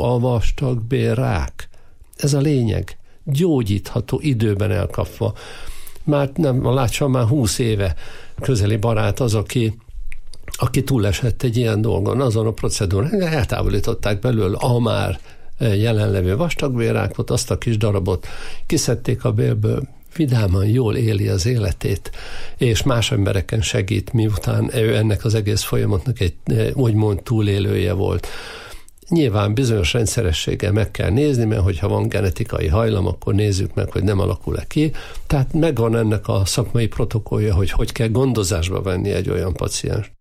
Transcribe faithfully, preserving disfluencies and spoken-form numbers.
a vastagbélrák. Ez a lényeg. Gyógyítható, időben elkapva. Már nem, látsam, már húsz éve közeli barát az, aki, aki túlesett egy ilyen dolgon, azon a procedúrán, eltávolították belőle a már jelenlevő vastagbélrákot, azt a kis darabot kiszedték a bélből, vidáman jól éli az életét, és más embereken segít, miután ő ennek az egész folyamatnak egy úgymond túlélője volt. Nyilván bizonyos rendszerességgel meg kell nézni, mert hogyha van genetikai hajlam, akkor nézzük meg, hogy nem alakul-e ki. Tehát megvan ennek a szakmai protokollja, hogy hogy kell gondozásba venni egy olyan pacienst.